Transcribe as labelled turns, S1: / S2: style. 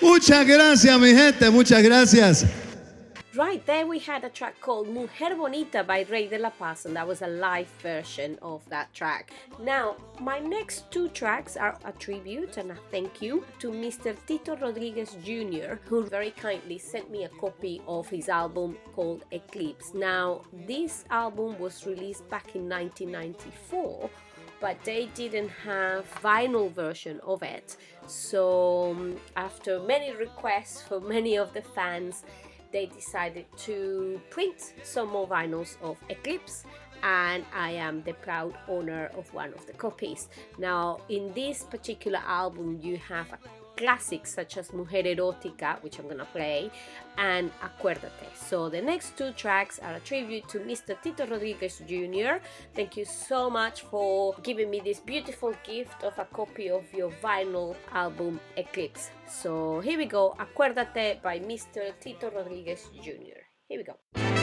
S1: Muchas gracias, mi gente, muchas gracias.
S2: Right, there we had a track called Mujer Bonita by Rey de la Paz, and that was a live version of that track. Now, my next two tracks are a tribute and a thank you to Mr. Tito Rodriguez Jr., who very kindly sent me a copy of his album called Eclipse. Now, this album was released back in 1994, but they didn't have vinyl version of it. So after many requests from many of the fans, they decided to print some more vinyls of Eclipse, and I am the proud owner of one of the copies. Now, in this particular album, you have classics such as Mujer Erótica, which I'm gonna play, and Acuérdate. So the next two tracks are a tribute to Mr. Tito Rodriguez Jr. Thank you so much for giving me this beautiful gift of a copy of your vinyl album Eclipse. So here we go, Acuérdate by Mr. Tito Rodriguez Jr. Here we go.